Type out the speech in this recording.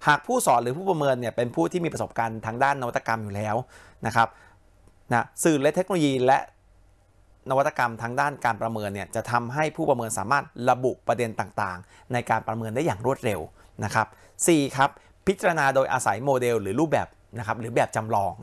หากผู้สอนหรือผู้ประเมินเนี่ยเป็นผู้ที่มีประสบการณ์ทางด้านนวัตกรรมอยู่แล้วนะครับสื่อและเทคโนโลยีและนวัตกรรมทางด้านการประเมินเนี่ยจะทำให้ผู้ประเมินสามารถระบุประเด็นต่างๆในการประเมินได้อย่างรวดเร็วนะครับ4ครับพิจารณาโดยอาศัยโมเดลหรือรูปแบบนะครับหรือแบบจำลอง